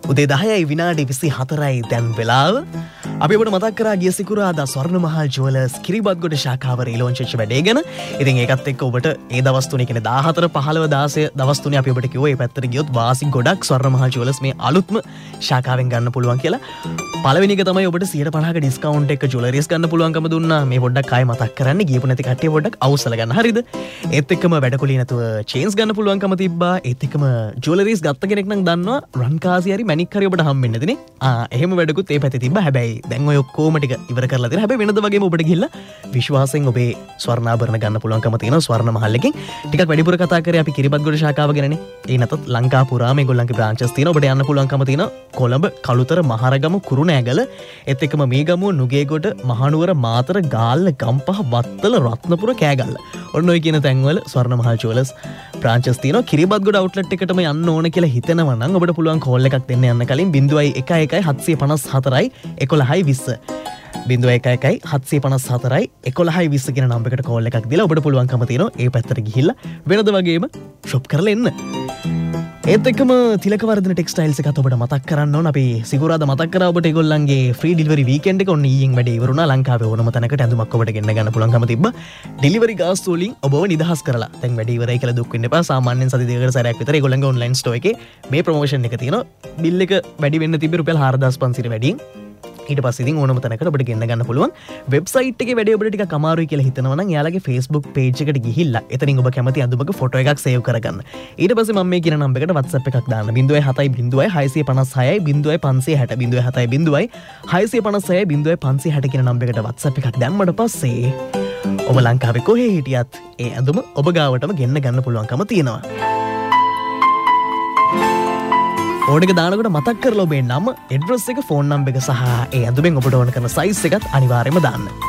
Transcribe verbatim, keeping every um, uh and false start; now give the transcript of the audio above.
උදේ දහයයි විනාඩි විසිහතරයි දැන් වෙලාව. අපි ඔබට මතක් කරා ගිය සිකුරාදා ස්වර්ණමහල් ජුවලර්ස් කිරිබත්ගොඩ ශාඛාව රීලොන්ච් වෙච්ච වැඩේ ගැන. ඉතින් ඒකත් එක්ක ඔබට ඒ දවස් තුනේ කියන්නේ දාහතර පහළව දාසය දවස් තුනේ අපි ඔබට කිව්වා මේ පැත්තට ගියොත් වාසි ගොඩක් ස්වර්ණමහල් ජුවලර්ස් මේ අලුත්ම ශාඛාවෙන් ගන්න පුළුවන් කියලා. පළවෙනි එක තමයි ඔබට සියයට පනහක ඩිස්කවුන්ට් එක ජුවලරිස් ගන්න පුළුවන්කම දුන්නා. මේ පොඩ්ඩක් ආයෙ මතක් කරන්න ගියපු නැති කට්ටිය පොඩ්ඩක් අවසල ගන්න. හරිද? ඒත් එක්කම වැඩකුලිය නැතුව චේන්ස් ගන්න පුළුවන්කම තිබ්බා. ඒත් එක්කම ජුවලරිස් ගත්ත කෙනෙක් නම් දන්නවා රන් කාසි හරි මැනික් හරි ඔබට හම්බෙන්නේ නැතිනේ. ආ එහෙම වැඩකුත් ඒ පැත්තේ තිබ්බා. හැබැයි දැන් ඔය ඔක්කොම ටික ඉවර කරලා තියෙනවා. හැබැයි වෙනද වගේම ඔබට ගිහිල්ලා විශ්වාසයෙන් ඔබේ ස්වර්ණාභරණ ගන්න පුළුවන්කම තියෙනවා ස්වර්ණ මහල් එකෙන්. ටිකක් වැඩිපුර කතා කරේ අපි කිරිබත්ගොඩ ශාඛාව ගැනනේ. ඒ නැතත් ලංකා පුරා මේගොල්ලන්ගේ බ්‍රාන්චස් තියෙනවා. ඔබට යන්න පුළුවන්කම තියෙනවා කොළඹ, කළුතර, මහරගම, කුරුණෑගල, ඒත් එක්කම මේගමුව, නුගේගොඩ, මහනුවර, මාතර, ගාල්ල, ගම්පහ, වත්තල, රත්නපුර, කෑගල්ල. ඔන්න ඔය කියන තැන්වල ස්වර්ණ මහල් ජුවලර්ස් බ්‍රාන්චස් තියෙනවා. කිරිබත්ගොඩ අවුට්ලට් එකටම යන්න ඕන කියලා හිතනවා නම් ඔබට පුළුවන් කෝල් එකක් දෙන්න යන්න කලින් ज़ीरो एक एक सात पाँच सात එකොළහයි විස්ස ज़ीरो एक एक सात पाँच सात එකොළහයි විස්ස කියන නම්බර් එකට කෝල් එකක් දීලා ඔබට පුළුවන්කම තියෙනවා ඒ පැත්තට ගිහිල්ලා වෙනද වගේම ෂොප් කරලා එන්න. ඒත් එක්කම තිලකවර්ධන ටෙක්ස්ටයිල්ස් එකත් ඔබට මතක් කරන්න ඕන. අපි සිකුරාදා මතක් කරා ඔබට ඒගොල්ලන්ගේ ෆ්‍රී ඩෙලිවරි වීකෙන්ඩ් එක ඔන්න ඊයෙන් වැඩේ ඉවර වුණා. ලංකාවේ ඕනම තැනකට ඇඳුමක් ඔබට ගෙන්න ගන්න පුළුවන්කම තිබ්බා. ඩෙලිවරි ගාස්තු වලින් ඔබව නිදහස් කරලා. දැන් වැඩේ ඉවරයි කියලා දුක් වෙන්න එපා. සාමාන්‍යයෙන් සති දෙකකට සැරයක් විතර ඒගොල්ලන්ගේ ඔන්ලයින් ස්ටෝර් එකේ මේ ප්‍රොමෝෂන් එක තියෙනවා. බිල් එක වැඩි වෙන්න තිබ්බේ රුපියල් හාරදාස් පන්සීය වැඩියෙන්. ඊට පස්සේ ඉතින් ඕනම තැනකට ඔබට ගෙන්න ගන්න පුළුවන්. වෙබ්සයිට් එකේ වැඩේ ඔබට ටිකක් අමාරුයි කියලා හිතනවා නම් එයාලගේ Facebook page එකට ගිහිල්ලා එතනින් ඔබ කැමති අඳුමක ෆොටෝ එකක් සේව් කරගන්න. ඊට පස්සේ මම මේ කියන නම්බර් එකට WhatsApp එකක් දාන්න. ज़ीरो सात ज़ीरो छह पाँच छह ज़ीरो पाँच छह ज़ीरो सात ज़ीरो छह पाँच छह ज़ीरो पाँच छह කියන නම්බර් එකට WhatsApp එකක් දැම්මට පස්සේ ඔබ ලංකාවේ කොහේ හිටියත් ඒ අඳුම ඔබ ගාවටම ගෙන්න ගන්න පුළුවන්කම තියෙනවා. ඕනෙක දානකොට මතක් කරලා ඔබේ නම, ඇඩ්‍රස් එක, ෆෝන් නම්බර් එක සහ ඒ අඳුමෙන් ඔබට ඕන කරන සයිස් එකත් අනිවාර්යයෙන්ම දාන්න.